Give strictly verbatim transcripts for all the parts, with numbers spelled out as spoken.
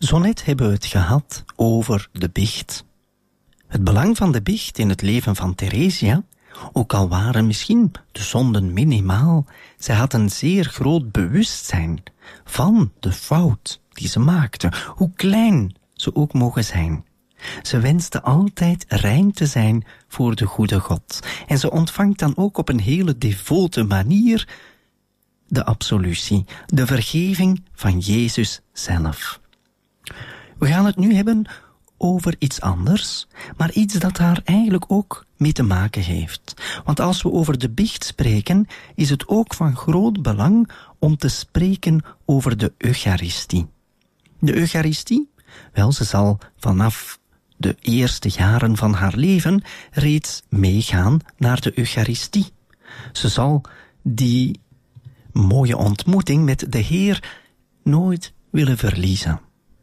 Zo net hebben we het gehad over de biecht. Het belang van de biecht in het leven van Theresia, ook al waren misschien de zonden minimaal, zij had een zeer groot bewustzijn van de fout die ze maakte, hoe klein ze ook mogen zijn. Ze wenste altijd rein te zijn voor de goede God. En ze ontvangt dan ook op een hele devote manier de absolutie, de vergeving van Jezus zelf. We gaan het nu hebben over iets anders, maar iets dat daar eigenlijk ook mee te maken heeft. Want als we over de biecht spreken, is het ook van groot belang om te spreken over de Eucharistie. De Eucharistie, wel, ze zal vanaf de eerste jaren van haar leven reeds meegaan naar de Eucharistie. Ze zal die mooie ontmoeting met de Heer nooit willen verliezen.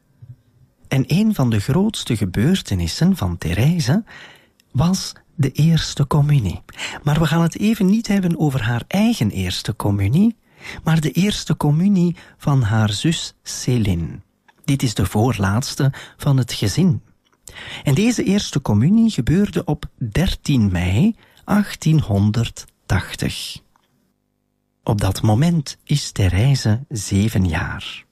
En een van de grootste gebeurtenissen van Therese was de eerste communie. Maar we gaan het even niet hebben over haar eigen eerste communie, maar de eerste communie van haar zus Céline. Dit is de voorlaatste van het gezin. En deze eerste communie gebeurde op dertien mei achttienhonderdtachtig. Op dat moment is Therese zeven jaar.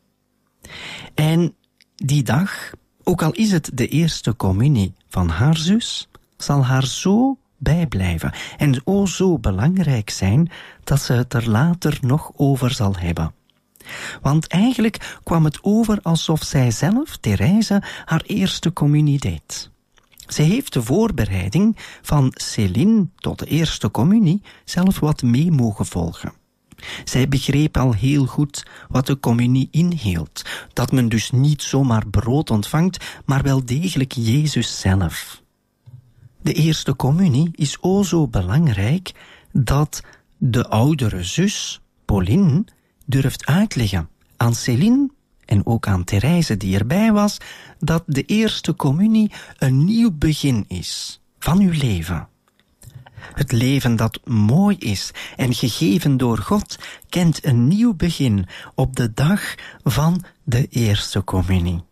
En die dag, ook al is het de eerste communie van haar zus, zal haar zo bijblijven en o zo belangrijk zijn dat ze het er later nog over zal hebben. Want eigenlijk kwam het over alsof zij zelf, Therese, haar eerste communie deed. Ze heeft de voorbereiding van Céline tot de eerste communie zelf wat mee mogen volgen. Zij begreep al heel goed wat de communie inhield. Dat men dus niet zomaar brood ontvangt, maar wel degelijk Jezus zelf. De eerste communie is o zo belangrijk dat de oudere zus, Pauline, durft uitleggen aan Céline en ook aan Therese die erbij was, dat de eerste communie een nieuw begin is van uw leven. Het leven dat mooi is en gegeven door God kent een nieuw begin op de dag van de eerste communie.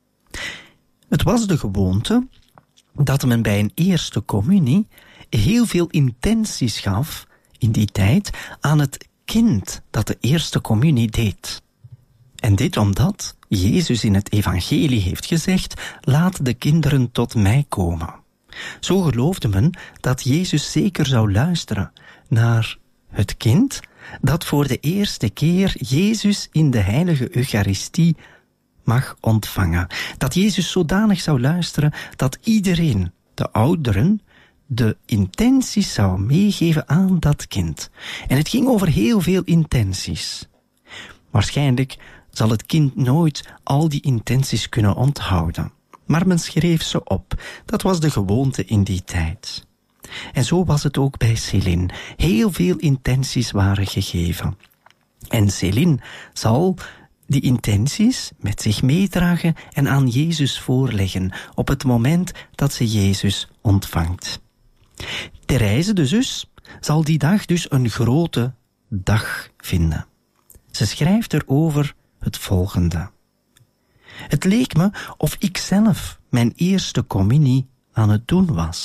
Het was de gewoonte dat men bij een eerste communie heel veel intenties gaf in die tijd aan het kind dat de eerste communie deed. En dit omdat Jezus in het evangelie heeft gezegd, laat de kinderen tot mij komen. Zo geloofde men dat Jezus zeker zou luisteren naar het kind dat voor de eerste keer Jezus in de heilige Eucharistie mag ontvangen. Dat Jezus zodanig zou luisteren dat iedereen, de ouderen, de intenties zou meegeven aan dat kind. En het ging over heel veel intenties. Waarschijnlijk zal het kind nooit al die intenties kunnen onthouden. Maar men schreef ze op. Dat was de gewoonte in die tijd. En zo was het ook bij Céline. Heel veel intenties waren gegeven. En Céline zal die intenties met zich meedragen en aan Jezus voorleggen op het moment dat ze Jezus ontvangt. Therese, de zus, zal die dag dus een grote dag vinden. Ze schrijft erover het volgende. Het leek me of ik zelf mijn eerste communie aan het doen was.